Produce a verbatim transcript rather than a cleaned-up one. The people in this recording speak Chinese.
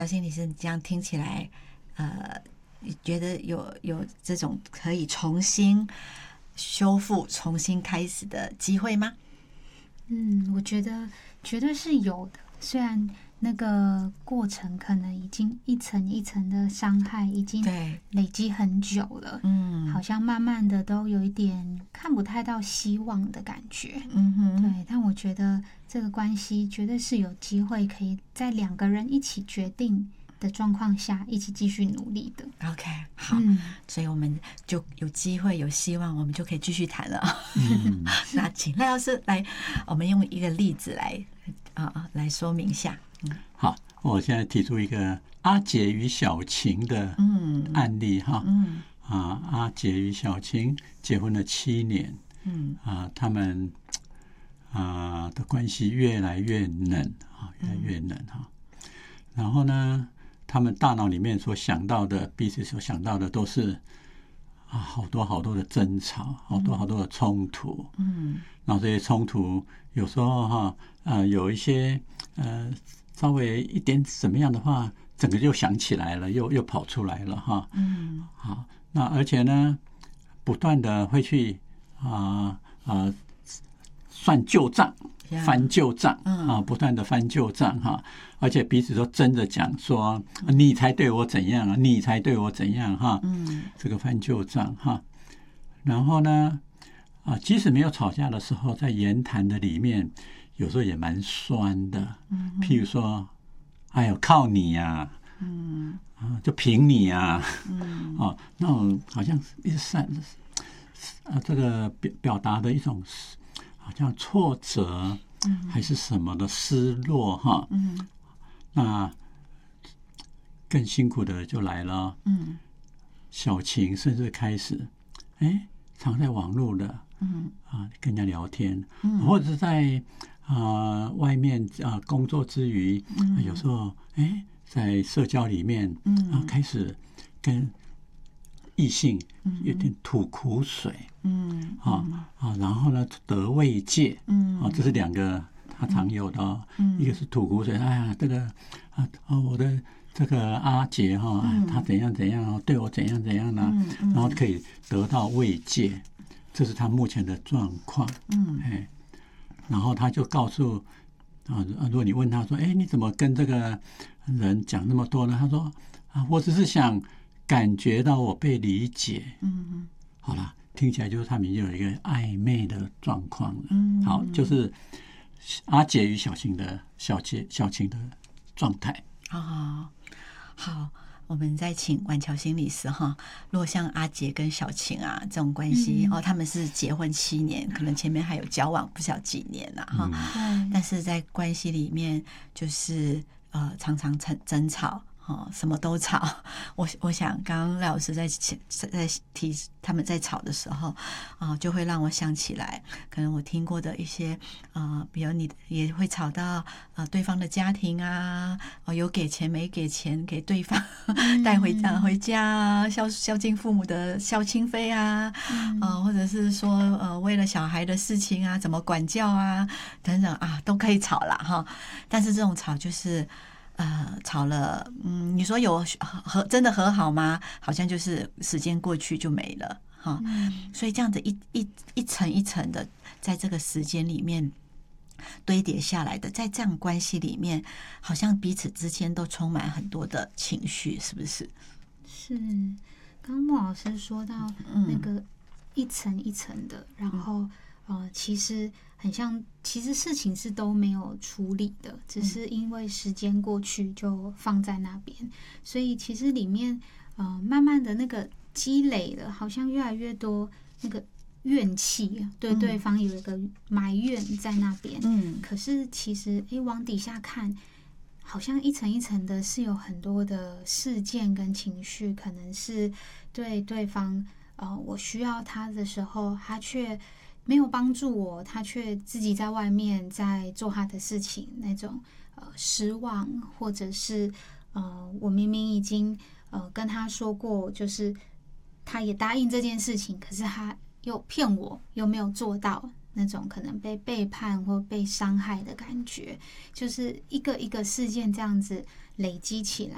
小心理师这样听起来，呃，你觉得有有这种可以重新修复、重新开始的机会吗？ 嗯，我觉得绝对是有的。虽然那个过程可能已经一层一层的伤害已经累积很久了，嗯，好像慢慢的都有一点看不太到希望的感觉，嗯哼，对。但我觉得这个关系绝对是有机会可以在两个人一起决定的状况下一起继续努力的。 OK， 好、嗯、所以我们就有机会有希望，我们就可以继续谈了。嗯、那请赖老师来，我们用一个例子来啊来说明一下。嗯、 好，我现在提出一个阿杰与小晴的案例哈。嗯啊，阿杰与小晴结婚了七年，嗯啊，他们啊的关系越来越冷啊，越来越冷哈。然后呢，他们大脑里面所想到的，彼此所想到的都是啊，好多好多的争吵，好多好多的冲突。嗯，然后这些冲突有时候哈，呃，有一些呃，稍微一点怎么样的话，整个就想起来了，又又跑出来了哈。嗯，好，那而且呢，不断的会去啊啊算旧账。翻旧账啊，不断的翻旧账哈，而且彼此都争着讲说你才对我怎样啊，你才对我怎样哈，嗯，这个翻旧账哈。然后呢，啊，即使没有吵架的时候，在言谈的里面，有时候也蛮酸的，嗯，譬如说，哎呦，靠你呀、啊，嗯，啊，就凭你呀、啊，嗯，哦，那种好像一散啊，这个表表达的一种。好像挫折还是什么的失落哈，嗯，那更辛苦的就来了，嗯，小晴甚至开始，哎，常在网络的，嗯啊，跟人家聊天，嗯，或者是在啊、呃、外面啊、呃、工作之余，嗯，有时候哎在社交里面，嗯啊开始跟异性有点吐苦水，嗯啊啊，然后呢得慰藉，嗯啊，这是两个他常有的、哦，嗯，一个是吐苦水，哎呀，这个啊啊，我的这个阿杰哈、哦嗯，他怎样怎样对我怎样怎样呢、嗯嗯，然后可以得到慰藉，这是他目前的状况，嗯，哎，然后他就告诉啊，如果你问他说，哎，你怎么跟这个人讲那么多呢？他说啊，我只是想。感觉到我被理解，嗯，好了，听起来就是他们有一个暧昧的状况了，嗯，好，就是阿杰与小晴的小杰小晴的状态。 哦，好，我们再请婉乔心理师哈。如果像阿杰跟小晴啊这种关系、嗯、哦，他们是结婚七年，可能前面还有交往不晓几年了、啊、哈、嗯，但是在关系里面就是呃常常争吵。哦，什么都吵。我我想，刚刚赖老师在在提他们在吵的时候，啊、呃，就会让我想起来，可能我听过的一些，呃，比如你也会吵到呃对方的家庭啊，哦，有给钱没给钱给对方带回家、嗯、回家啊，孝孝敬父母的孝亲费啊，嗯、呃，或者是说呃为了小孩的事情啊，怎么管教啊等等啊，都可以吵啦哈。但是这种吵就是。呃，吵了，嗯，你说有和真的和好吗？好像就是时间过去就没了，哈、嗯。所以这样子一一一层一层的，在这个时间里面堆叠下来的，在这样关系里面，好像彼此之间都充满很多的情绪，是不是？ 是。刚刚穆老师说到那个一层一层的，嗯、然后呃，其实。很像，其实事情是都没有处理的，只是因为时间过去就放在那边，所以其实里面呃慢慢的那个积累了，好像越来越多那个怨气，对对方有一个埋怨在那边。嗯，可是其实哎往底下看，好像一层一层的是有很多的事件跟情绪，可能是对对方呃我需要他的时候，他却。没有帮助我，他却自己在外面在做他的事情，那种呃失望，或者是呃我明明已经呃跟他说过，就是他也答应这件事情，可是他又骗我，又没有做到，那种可能被背叛或被伤害的感觉，就是一个一个事件这样子累积起来，